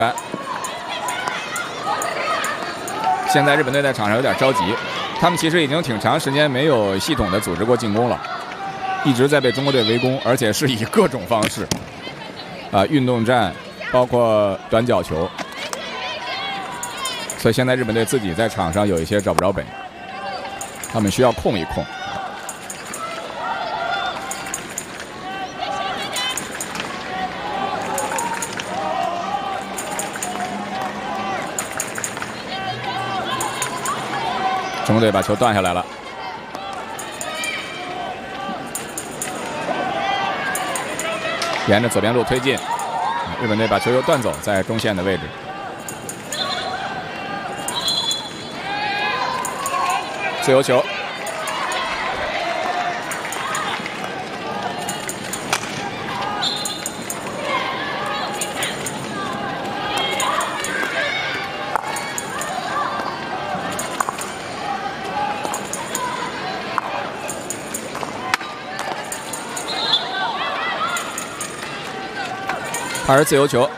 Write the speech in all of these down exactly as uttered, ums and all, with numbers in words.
现在日本队在场上有点着急，他们其实已经挺长时间没有系统的组织过进攻了，一直在被中国队围攻，而且是以各种方式，啊、呃，运动战，包括短角球，所以现在日本队自己在场上有一些找不着北，他们需要控一控。 中国队把球断下来了，沿着左边路推进，日本队把球又断走，在中线的位置。自由球，还是自由球，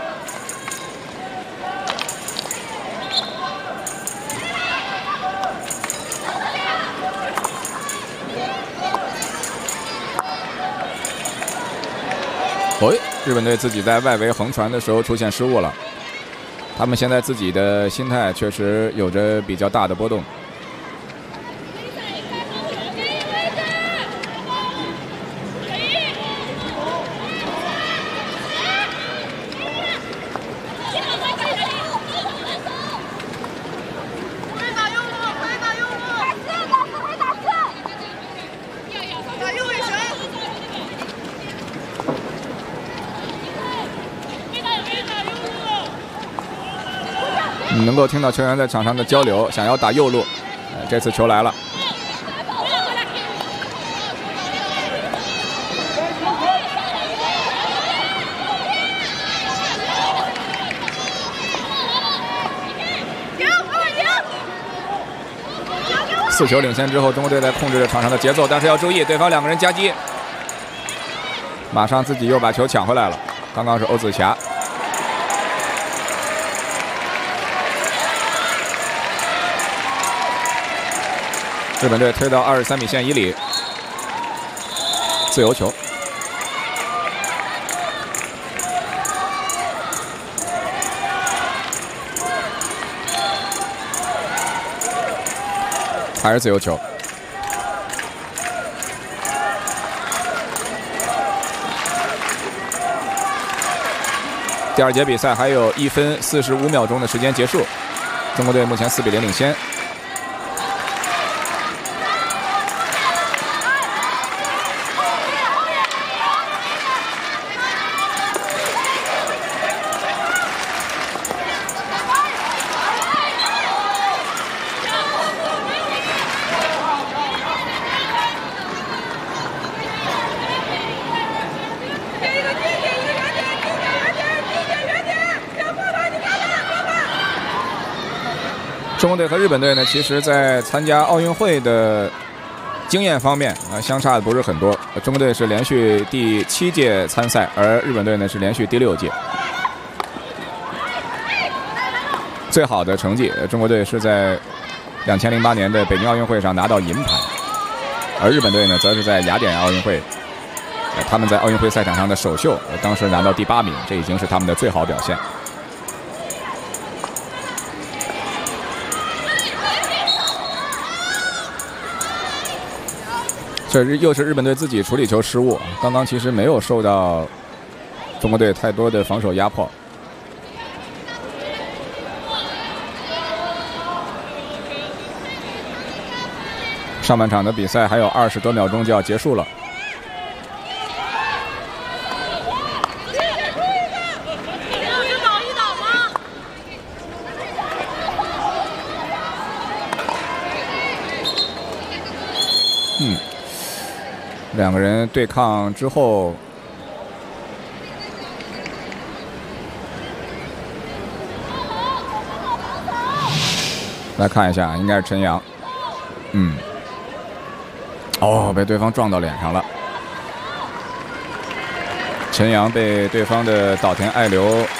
哦，日本队自己在外围横传的时候出现失误了，他们现在自己的心态确实有着比较大的波动。 能够听到球员在场上的交流，想要打右路，呃、这次球来了。四球领先之后，中国队在控制着场上的节奏，但是要注意对方两个人夹击，马上自己又把球抢回来了。刚刚是欧子霞。 日本队推到二十三米线以里，自由球，还是自由球。第二节比赛还有一分四十五秒钟的时间结束，中国队目前四比零领先。 中国队和日本队呢，其实在参加奥运会的经验方面啊，相差的不是很多。中国队是连续第七届参赛，而日本队呢是连续第六届。最好的成绩，中国队是在两千零八年的北京奥运会上拿到银牌，而日本队呢，则是在雅典奥运会，他们在奥运会赛场上的首秀，当时拿到第八名，这已经是他们的最好表现。 这又是日本队自己处理球失误，刚刚其实没有受到中国队太多的防守压迫。上半场的比赛还有二十多秒钟就要结束了。嗯。 两个人对抗之后，来看一下，应该是陈阳。嗯，哦，被对方撞到脸上了。陈阳被对方的岛田爱流